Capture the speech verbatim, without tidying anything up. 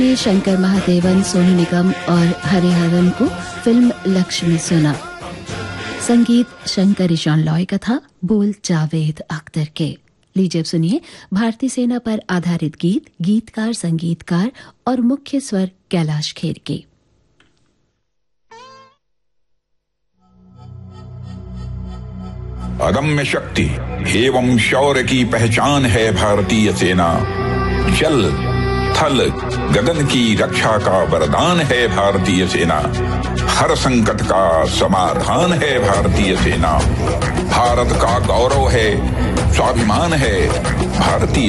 शंकर महादेवन, सोनू निगम और हरिहरन को फिल्म लक्ष्य में सुना। संगीत शंकर ईशान लॉय का था, बोल जावेद अख्तर के। लीजिए सुनिए भारतीय सेना पर आधारित गीत, गीतकार संगीतकार और मुख्य स्वर कैलाश खेर के। अदम्य शक्ति एवं शौर्य की पहचान है भारतीय सेना। जल थल गगन की रक्षा का वरदान है भारतीय सेना। हर संकट का समाधान है भारतीय सेना। भारत का गौरव है, स्वाभिमान है भारतीय